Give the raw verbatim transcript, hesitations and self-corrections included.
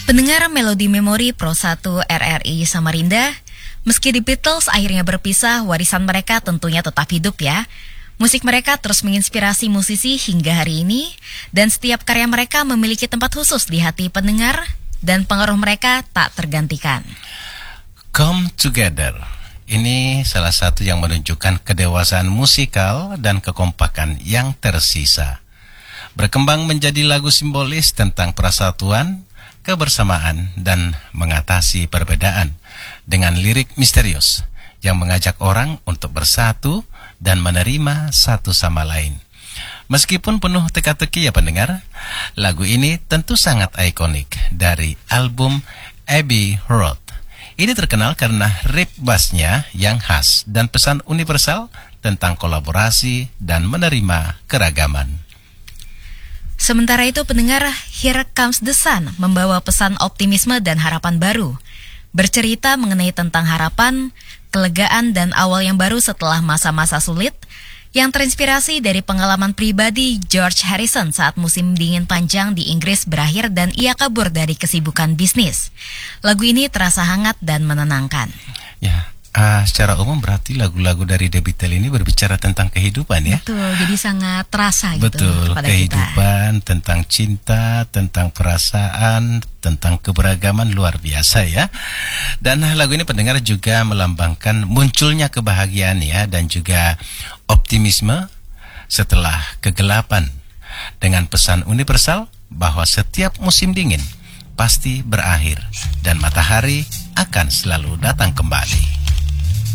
Pendengar Melodi Memori Pro satu R R I Samarinda, meski The Beatles akhirnya berpisah, warisan mereka tentunya tetap hidup ya. Musik mereka terus menginspirasi musisi hingga hari ini, dan setiap karya mereka memiliki tempat khusus di hati pendengar, dan pengaruh mereka tak tergantikan. Come Together, ini salah satu yang menunjukkan kedewasaan musikal dan kekompakan yang tersisa. Berkembang menjadi lagu simbolis tentang persatuan, kebersamaan, dan mengatasi perbedaan dengan lirik misterius yang mengajak orang untuk bersatu dan menerima satu sama lain. Meskipun penuh teka-teki ya pendengar, lagu ini tentu sangat ikonik dari album Abbey Road. Ini terkenal karena riff bassnya yang khas dan pesan universal tentang kolaborasi dan menerima keragaman. Sementara itu pendengar, Here Comes the Sun membawa pesan optimisme dan harapan baru. Bercerita mengenai tentang harapan, kelegaan, dan awal yang baru setelah masa-masa sulit, yang terinspirasi dari pengalaman pribadi George Harrison saat musim dingin panjang di Inggris berakhir dan ia kabur dari kesibukan bisnis. Lagu ini terasa hangat dan menenangkan. Ya, uh, secara umum berarti lagu-lagu dari The Beatles ini berbicara tentang kehidupan ya. Betul, jadi sangat terasa gitu. Betul, pada kehidupan, kita. Tentang cinta, tentang perasaan, tentang keberagaman luar biasa ya. Dan lagu ini pendengar juga melambangkan munculnya kebahagiaan ya, dan juga optimisme setelah kegelapan, dengan pesan universal bahwa setiap musim dingin pasti berakhir dan matahari akan selalu datang kembali.